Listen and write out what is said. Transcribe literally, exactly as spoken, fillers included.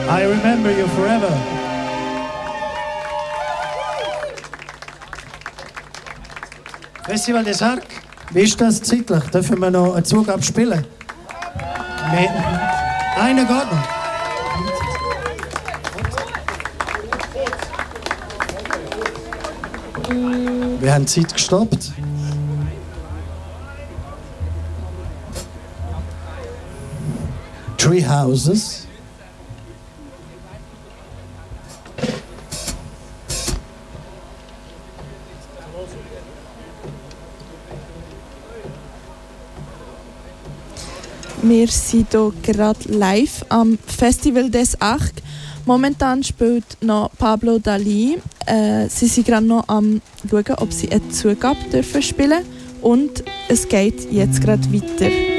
I remember you forever. Festival des Arc, wie ist das zeitlich? Dürfen wir noch einen Zug abspielen? Nee. Einer geht noch. Wir haben die Zeit gestoppt. Tree Houses. Wir sind hier gerade live am Festival des Arc. Momentan spielt noch Pablo Dali. Äh, sie sind gerade noch am schauen, ob sie eine Zugabe dürfen spielen. Und es geht jetzt gerade weiter.